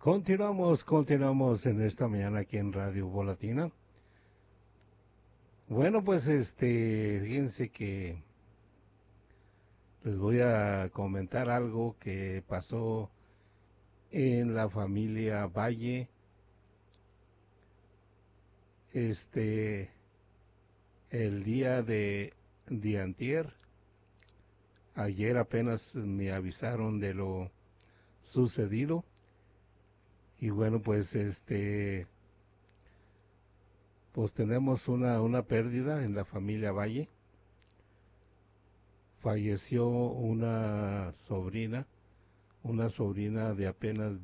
Continuamos en esta mañana aquí en Radio Volatina. Bueno, pues fíjense que les voy a comentar algo que pasó en la familia Valle. El día de antier, ayer apenas me avisaron de lo sucedido. Y bueno, pues pues tenemos una pérdida en la familia Valle. Falleció una sobrina de apenas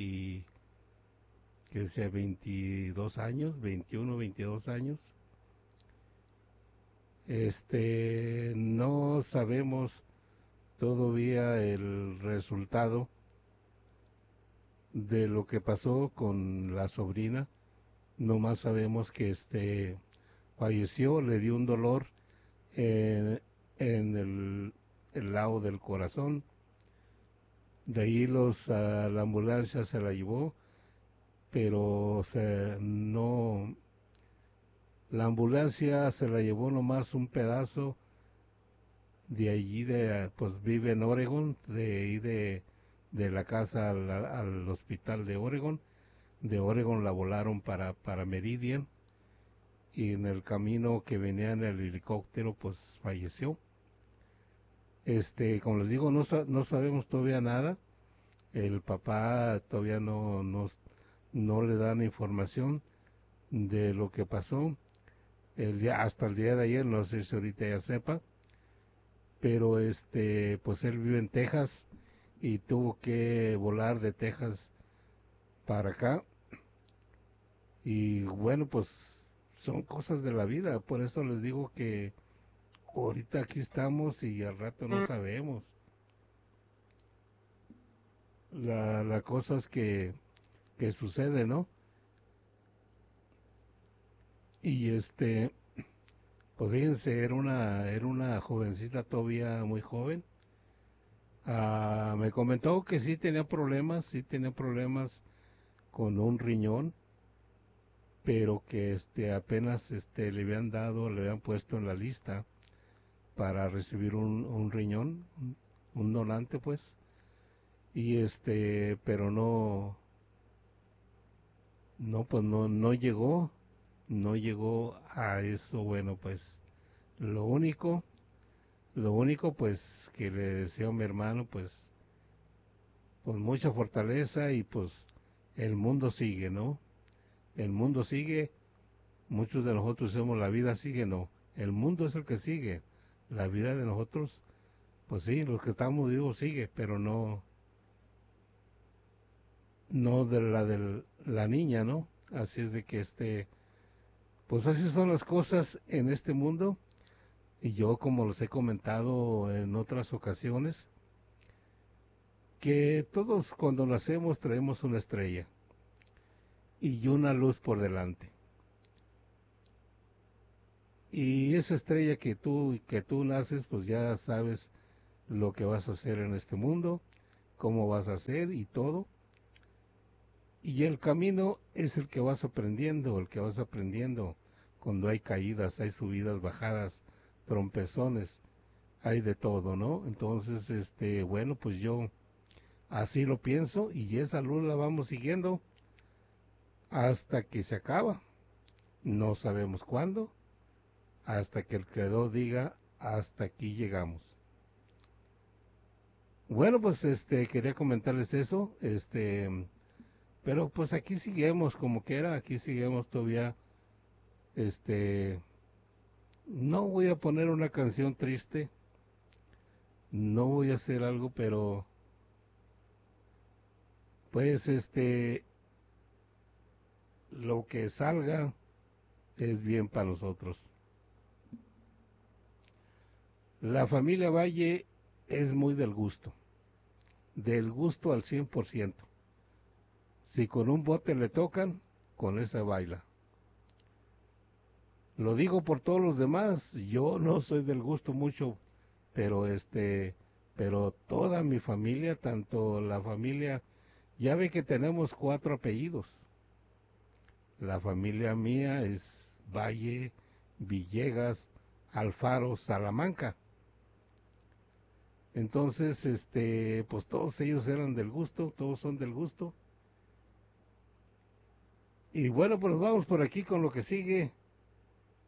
22 años, 21, 22 años. No sabemos todavía el resultado de lo que pasó con la sobrina. Nomás sabemos que falleció, le dio un dolor en el lado del corazón. De ahí la ambulancia se la llevó, pero no, la ambulancia se la llevó nomás un pedazo de allí, pues vive en Oregon, de ahí de la casa al hospital de Oregon. De Oregon la volaron para Meridian, y en el camino que venía en el helicóptero pues falleció. Como les digo, no sabemos todavía nada. El papá todavía no le dan información de lo que pasó. Hasta el día de ayer, no sé si ahorita ya sepa, pero pues él vive en Texas y tuvo que volar de Texas para acá. Y bueno, pues son cosas de la vida. Por eso les digo que ahorita aquí estamos y al rato no sabemos. La cosa es que sucede, ¿no? Y pues fíjense, era una jovencita todavía muy joven. Me comentó que sí tenía problemas con un riñón, pero que apenas le habían puesto en la lista para recibir un riñón, un donante pues. Y pero pues no llegó a eso. Bueno, pues lo único pues que le deseo a mi hermano, pues mucha fortaleza, y pues el mundo sigue, ¿no? El mundo sigue. Muchos de nosotros decimos la vida sigue, no, el mundo es el que sigue. La vida de nosotros, pues sí, los que estamos vivos sigue, pero no de la niña, ¿no? Así es de que pues así son las cosas en este mundo. Y yo, como los he comentado en otras ocasiones, que todos cuando nacemos traemos una estrella y una luz por delante. Y esa estrella que tú naces, pues ya sabes lo que vas a hacer en este mundo, cómo vas a hacer y todo. Y el camino es el que vas aprendiendo, cuando hay caídas, hay subidas, bajadas, trompezones, hay de todo, ¿no? Entonces, bueno, pues yo así lo pienso, y esa luz la vamos siguiendo hasta que se acaba. No sabemos cuándo, hasta que el creador diga hasta aquí llegamos. Bueno, pues quería comentarles eso, pero pues aquí seguimos como quiera, aquí seguimos todavía. No voy a poner una canción triste, no voy a hacer algo, pero pues lo que salga es bien para nosotros. La familia Valle es muy del gusto al 100%. Si con un bote le tocan, con esa baila. Lo digo por todos los demás, yo no soy del gusto mucho, pero pero toda mi familia, tanto la familia Ya ve que tenemos 4 apellidos. La familia mía es Valle, Villegas, Alfaro, Salamanca. Entonces, pues todos ellos eran del gusto, todos son del gusto. Y bueno, pues vamos por aquí con lo que sigue.